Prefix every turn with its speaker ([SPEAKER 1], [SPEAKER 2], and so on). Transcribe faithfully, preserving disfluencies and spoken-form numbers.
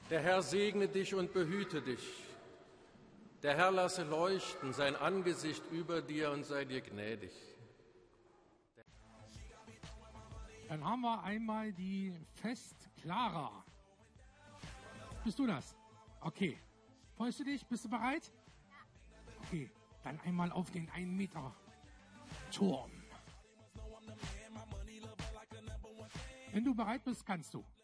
[SPEAKER 1] Der Herr segne dich und behüte dich. Der Herr lasse leuchten sein Angesicht über dir und sei dir gnädig.
[SPEAKER 2] Dann haben wir einmal die Fest Clara. Bist du das? Okay. Freust du dich? Bist du bereit? Okay, dann einmal auf den einen Meter Turm. Wenn du bereit bist, kannst du.